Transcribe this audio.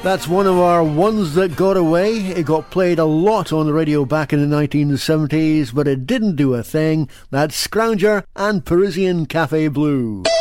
That's one of our ones that got away. It got played a lot on the radio back in the 1970s, but it didn't do a thing. That's Scrounger and Parisian Cafe Blue.